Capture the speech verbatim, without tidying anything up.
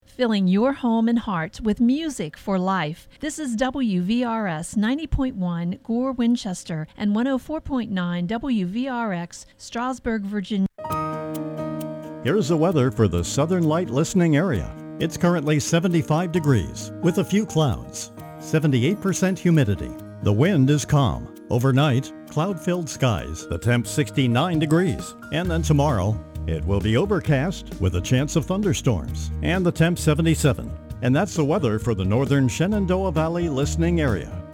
Filling your home and heart with music for life. This is W V R S ninety point one Gore, Winchester, and one oh four point nine W V R X, Strasburg, Virginia. Here's the weather for the Southern Light listening area. It's currently seventy-five degrees with a few clouds, seventy-eight percent humidity. The wind is calm. Overnight, cloud-filled skies. The temp sixty-nine degrees. And then tomorrow, it will be overcast with a chance of thunderstorms, and the temp seventy-seven. And that's the weather for the northern Shenandoah Valley listening area.